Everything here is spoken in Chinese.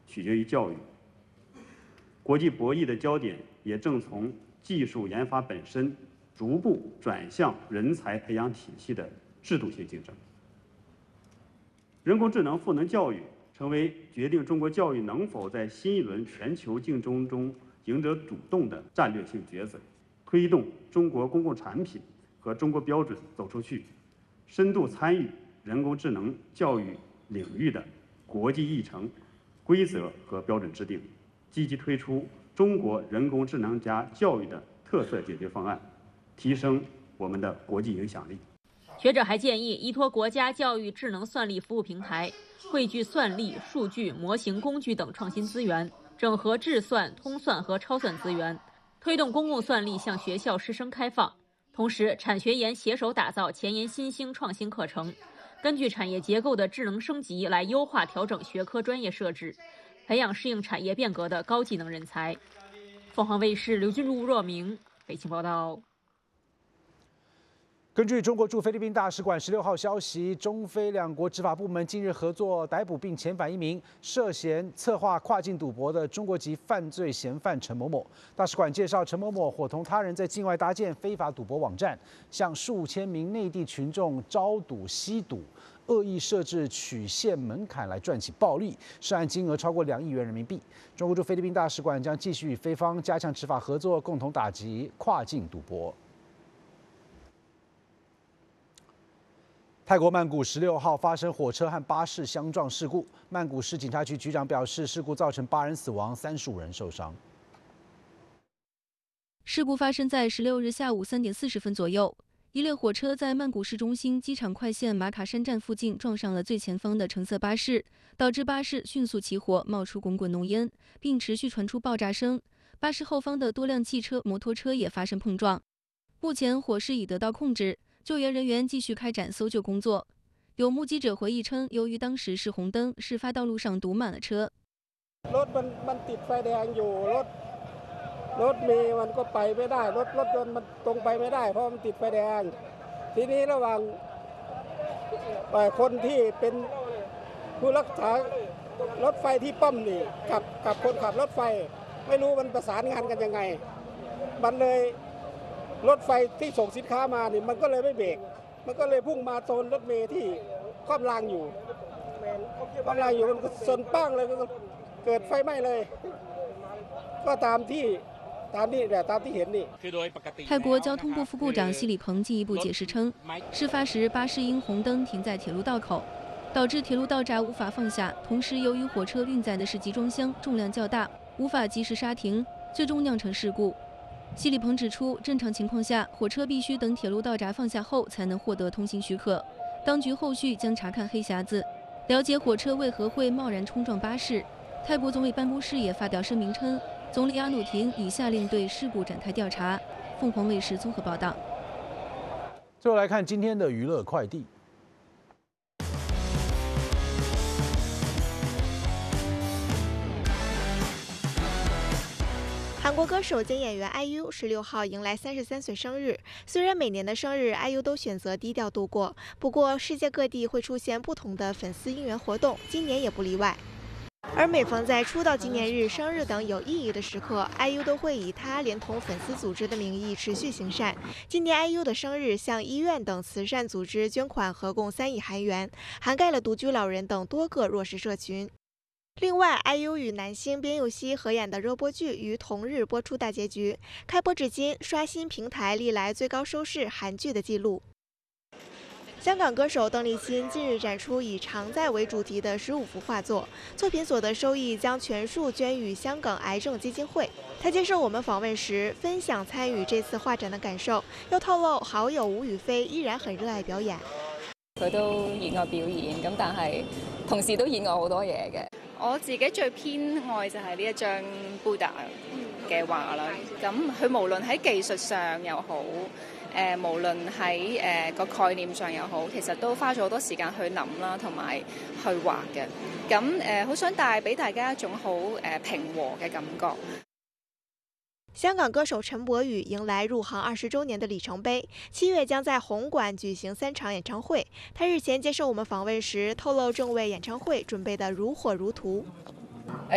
取决于教育。国际博弈的焦点也正从技术研发本身逐步转向人才培养体系的制度性竞争。人工智能赋能教育成为决定中国教育能否在新一轮全球竞争中赢得主动的战略性抉择，推动中国公共产品和中国标准走出去，深度参与人工智能教育领域的国际议程、规则和标准制定，积极推出中国人工智能加教育的特色解决方案，提升我们的国际影响力。 学者还建议依托国家教育智能算力服务平台，汇聚算力、数据、模型、工具等创新资源，整合智算、通算和超算资源，推动公共算力向学校师生开放。同时，产学研携手打造前沿新兴创新课程，根据产业结构的智能升级来优化调整学科专业设置，培养适应产业变革的高技能人才。凤凰卫视刘君如、吴若明北京报道。 根据中国驻菲律宾大使馆16号消息，中菲两国执法部门近日合作逮捕并遣返一名涉嫌策划跨境赌博的中国籍犯罪嫌犯陈某某。大使馆介绍，陈某某伙同他人在境外搭建非法赌博网站，向数千名内地群众招赌吸赌，恶意设置曲线门槛来赚取暴利，涉案金额超过2亿元人民币。中国驻菲律宾大使馆将继续与菲方加强执法合作，共同打击跨境赌博。泰国曼谷16号发生火车和巴士相撞事故，曼谷市警察局局长表示，事故造成8人死亡，35人受伤。 事故发生在16日下午3点40分左右，一列火车在曼谷市中心机场快线马卡山站附近撞上了最前方的橙色巴士，导致巴士迅速起火，冒出滚滚浓烟，并持续传出爆炸声。巴士后方的多辆汽车、摩托车也发生碰撞。目前火势已得到控制。救援人员继续开展搜救工作。有目击者回忆称，由于当时是红灯，事发道路上堵满了车。 รถมันติดไฟแดงอยู่รถเมล์มันก็ไปไม่ได้รถยนต์มันตรงไปไม่ได้เพราะมันติดไฟแดงทีนี้ระหว่างคนที่เป็นผู้รักษารถไฟที่ป้อมนี่กับคนขับรถไฟไม่รู้มันประสานงานกันยังไงมันเลยรถไฟที่ส่งสินค้ามานี่มันก็เลยไม่เบรกมันก็เลยพุ่งมาโซนรถเมล์ที่คว่ำรางอยู่มันก็ชนปั้งเลยก็เกิดไฟไหม้เลยก็ตามที่เห็นนี่泰国交通部副部长希里彭进一步解释称，事发时巴士因红灯停在铁路道口，导致铁路道闸无法放下，同时由于火车运载的是集装箱，重量较大，无法及时刹停，最终酿成事故。希里彭指出，正常情况下，火车必须等铁路道闸放下后才能获得通行许可。当局后续将查看黑匣子，了解火车为何会贸然冲撞巴士。泰国总理办公室也发表声明称，总理阿努廷已下令对事故展开调查。凤凰卫视综合报道。 最后来看今天的娱乐快递。 韩国歌手兼演员 IU 16号迎来33岁生日。虽然每年的生日 IU 都选择低调度过，不过世界各地会出现不同的粉丝应援活动，今年也不例外。而每逢在出道纪念日、生日等有意义的时刻 ，IU 都会以他连同粉丝组织的名义持续行善。今年 IU 的生日向医院等慈善组织捐款合共3亿韩元，涵盖了独居老人等多个弱势社群。另外 ，IU 与男星边佑熙合演的热播剧于同日播出大结局，开播至今刷新平台历来最高收视韩剧的纪录。香港歌手邓丽欣近日展出以常在为主题的15幅画作，作品所得收益将全数捐予香港癌症基金会。她接受我们访问時，分享參與這次畫展的感受，又透露好友吳雨霏依然很熱愛表演。 佢都熱愛表演，咁但係同時都熱愛好多嘢嘅。我自己最偏愛就係呢一張 Buddha 嘅畫啦。咁佢無論喺技術上又好，無論喺個概念上又好，其實都花咗好多時間去諗啦，同埋去畫嘅。咁好想帶俾大家一種好平和嘅感覺。 香港歌手陳柏宇迎來入行20周年的里程碑，7月將在紅館舉行3場演唱會。他日前接受我們訪問時，透露正為演唱會準備得如火如荼。